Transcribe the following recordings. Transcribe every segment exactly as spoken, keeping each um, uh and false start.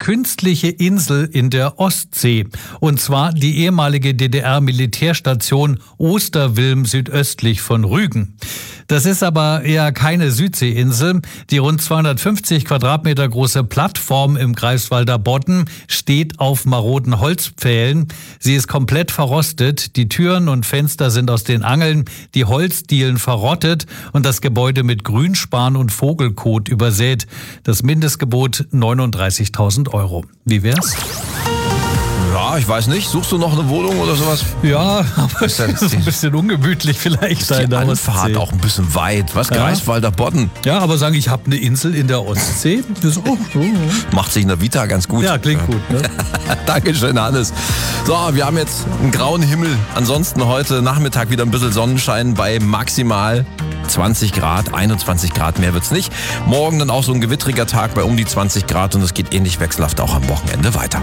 künstliche Insel in der Ostsee. Und zwar die ehemalige D D R-Militärstation Osterwilm südöstlich von Rügen. Das ist aber eher keine Südseeinsel. Die rund zweihundertfünfzig Quadratmeter große Plattform im Greifswalder Bodden steht auf maroden Holzpfählen. Sie ist komplett verrostet. Die Türen und Fenster sind aus den Angeln, die Holzdielen verrottet und das Gebäude mit Grünspan und Vogelkot übersät. Das Mindestgebot neununddreißigtausend Euro. Wie wär's? Ja, ich weiß nicht. Suchst du noch eine Wohnung oder sowas? Ja, aber es ist ein bisschen ungemütlich vielleicht. Ist die Anfahrt auch ein bisschen weit. Was? Greifswalder Bodden? Ja, aber sagen, ich habe eine Insel in der Ostsee. Das auch, oh. Macht sich in der Vita ganz gut. Ja, klingt gut. Ne? Dankeschön, Hannes. So, wir haben jetzt einen grauen Himmel. Ansonsten heute Nachmittag wieder ein bisschen Sonnenschein bei maximal zwanzig Grad, einundzwanzig Grad, mehr wird's nicht. Morgen dann auch so ein gewittriger Tag bei um die zwanzig Grad und es geht ähnlich wechselhaft auch am Wochenende weiter.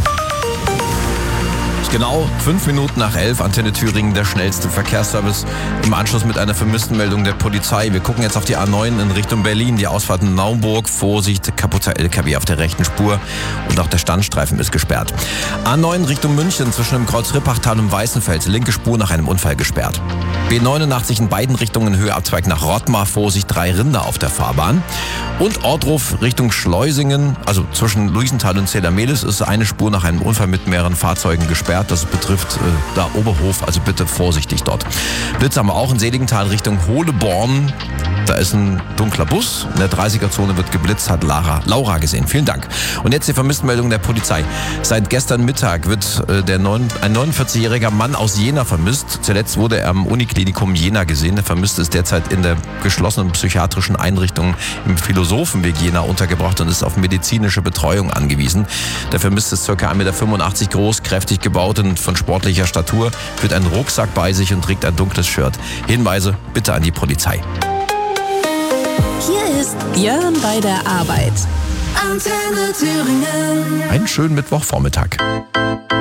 Genau, fünf Minuten nach elf, Antenne Thüringen, der schnellste Verkehrsservice im Anschluss mit einer Vermisstenmeldung der Polizei. Wir gucken jetzt auf die A neun in Richtung Berlin, die Ausfahrt in Naumburg. Vorsicht, kaputter L K W auf der rechten Spur und auch der Standstreifen ist gesperrt. A neun Richtung München zwischen dem Kreuz Rippachtal und Weißenfels, linke Spur nach einem Unfall gesperrt. B neunundachtzig in beiden Richtungen Höheabzweig nach Rottmar, Vorsicht, drei Rinder auf der Fahrbahn. Und Ortruf Richtung Schleusingen, also zwischen Luisenthal und Zedermelis ist eine Spur nach einem Unfall mit mehreren Fahrzeugen gesperrt. Das betrifft äh, da Oberhof, also bitte vorsichtig dort. Blitz haben wir auch in Seligenthal Richtung Hohleborn. Da ist ein dunkler Bus. In der dreißiger-Zone wird geblitzt, hat Lara, Laura gesehen. Vielen Dank. Und jetzt die Vermisstenmeldung der Polizei. Seit gestern Mittag wird äh, der neun, ein neunundvierzigjähriger Mann aus Jena vermisst. Zuletzt wurde er am Uniklinikum Jena gesehen. Der Vermisste ist derzeit in der geschlossenen psychiatrischen Einrichtung im Philosophenweg Jena untergebracht und ist auf medizinische Betreuung angewiesen. Der Vermisste ist ca. eins Komma fünfundachtzig Meter groß, kräftig gebaut und von sportlicher Statur, führt einen Rucksack bei sich und trägt ein dunkles Shirt. Hinweise bitte an die Polizei. Hier ist Björn bei der Arbeit. Antenne Thüringen. Einen schönen Mittwochvormittag.